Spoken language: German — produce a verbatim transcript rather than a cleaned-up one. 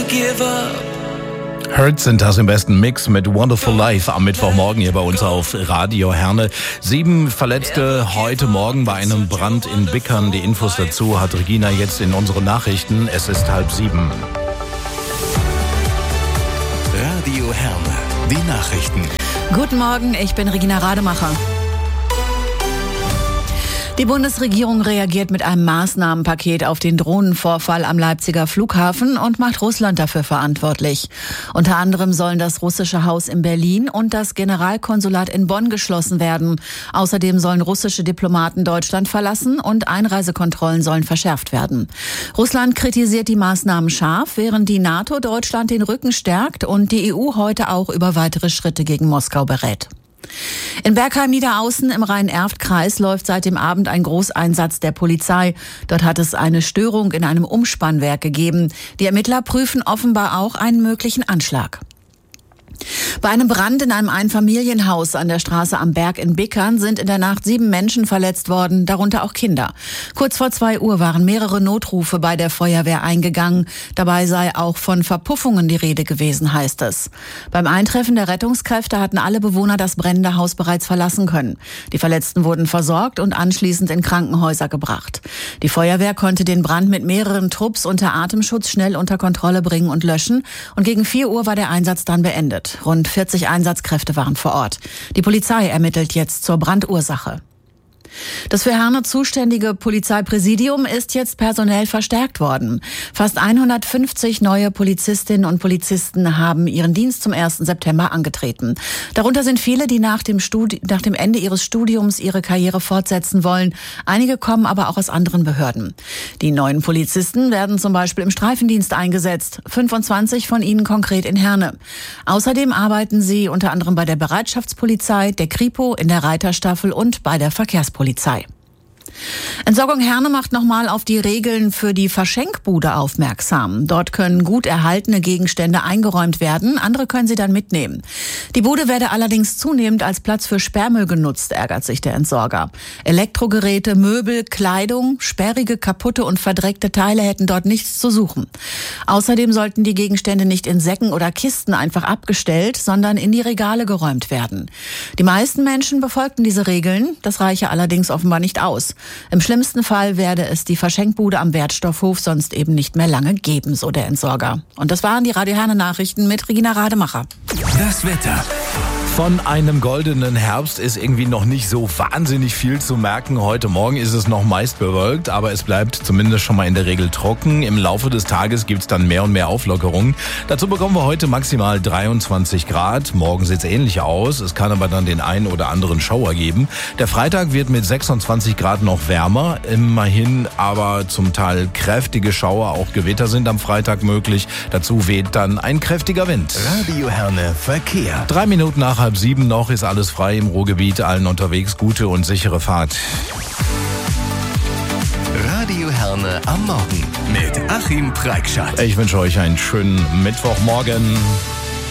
give up. Hurts sind das im besten Mix mit Wonderful Life am Mittwochmorgen hier bei uns auf Radio Herne. Sieben Verletzte heute Morgen bei einem Brand in Bickern. Die Infos dazu hat Regina jetzt in unseren Nachrichten. Es ist halb sieben. Radio Herne, die Nachrichten. Guten Morgen, ich bin Regina Rademacher. Die Bundesregierung reagiert mit einem Maßnahmenpaket auf den Drohnenvorfall am Leipziger Flughafen und macht Russland dafür verantwortlich. Unter anderem sollen das russische Haus in Berlin und das Generalkonsulat in Bonn geschlossen werden. Außerdem sollen russische Diplomaten Deutschland verlassen und Einreisekontrollen sollen verschärft werden. Russland kritisiert die Maßnahmen scharf, während die NATO Deutschland den Rücken stärkt und die E U heute auch über weitere Schritte gegen Moskau berät. In Bergheim-Niederaußen im Rhein-Erft-Kreis läuft seit dem Abend ein Großeinsatz der Polizei. Dort hat es eine Störung in einem Umspannwerk gegeben. Die Ermittler prüfen offenbar auch einen möglichen Anschlag. Bei einem Brand in einem Einfamilienhaus an der Straße am Berg in Bickern sind in der Nacht sieben Menschen verletzt worden, darunter auch Kinder. Kurz vor zwei Uhr waren mehrere Notrufe bei der Feuerwehr eingegangen. Dabei sei auch von Verpuffungen die Rede gewesen, heißt es. Beim Eintreffen der Rettungskräfte hatten alle Bewohner das brennende Haus bereits verlassen können. Die Verletzten wurden versorgt und anschließend in Krankenhäuser gebracht. Die Feuerwehr konnte den Brand mit mehreren Trupps unter Atemschutz schnell unter Kontrolle bringen und löschen. Und gegen vier Uhr war der Einsatz dann beendet. Rund vierzig Einsatzkräfte waren vor Ort. Die Polizei ermittelt jetzt zur Brandursache. Das für Herne zuständige Polizeipräsidium ist jetzt personell verstärkt worden. Fast hundertfünfzig neue Polizistinnen und Polizisten haben ihren Dienst zum ersten September angetreten. Darunter sind viele, die nach dem, Studi- nach dem Ende ihres Studiums ihre Karriere fortsetzen wollen. Einige kommen aber auch aus anderen Behörden. Die neuen Polizisten werden zum Beispiel im Streifendienst eingesetzt, fünfundzwanzig von ihnen konkret in Herne. Außerdem arbeiten sie unter anderem bei der Bereitschaftspolizei, der Kripo, in der Reiterstaffel und bei der Verkehrspolizei. Polizei. Entsorgung Herne macht nochmal auf die Regeln für die Verschenkbude aufmerksam. Dort können gut erhaltene Gegenstände eingeräumt werden, andere können sie dann mitnehmen. Die Bude werde allerdings zunehmend als Platz für Sperrmüll genutzt, ärgert sich der Entsorger. Elektrogeräte, Möbel, Kleidung, sperrige, kaputte und verdreckte Teile hätten dort nichts zu suchen. Außerdem sollten die Gegenstände nicht in Säcken oder Kisten einfach abgestellt, sondern in die Regale geräumt werden. Die meisten Menschen befolgten diese Regeln, das reiche allerdings offenbar nicht aus. Im schlimmsten Fall werde es die Verschenkbude am Wertstoffhof sonst eben nicht mehr lange geben, so der Entsorger. Und das waren die Radio Herne Nachrichten mit Regina Rademacher. Das Wetter. Von einem goldenen Herbst ist irgendwie noch nicht so wahnsinnig viel zu merken. Heute Morgen ist es noch meist bewölkt, aber es bleibt zumindest schon mal in der Regel trocken. Im Laufe des Tages gibt's dann mehr und mehr Auflockerungen. Dazu bekommen wir heute maximal dreiundzwanzig Grad. Morgen sieht's ähnlich aus. Es kann aber dann den einen oder anderen Schauer geben. Der Freitag wird mit sechsundzwanzig Grad noch wärmer. Immerhin aber zum Teil kräftige Schauer, auch Gewitter sind am Freitag möglich. Dazu weht dann ein kräftiger Wind. Radio Herne Verkehr. Drei Minuten nach halb sieben noch ist alles frei im Ruhrgebiet, allen unterwegs gute und sichere Fahrt. Radio Herne am Morgen mit Achim Preikschat. Ich wünsche euch einen schönen Mittwochmorgen.